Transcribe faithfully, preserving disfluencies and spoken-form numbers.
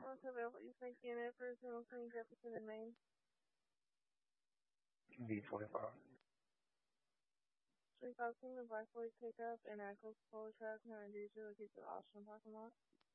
What's available? You think unit for zero Queen Jefferson and Maine? B twenty-five. three five King, the Black Boy pickup and Echoes Polo Truck, nine diesel, keep the Austin parking lot.